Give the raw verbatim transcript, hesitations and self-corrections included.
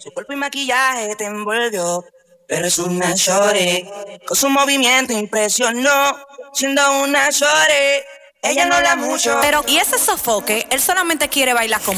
Su cuerpo y maquillaje te envolvió, pero es una shorty. Con su movimiento impresionó, siendo una shorty. Ella no habla mucho, Pero, ¿y ese sofoque? Él solamente quiere bailar con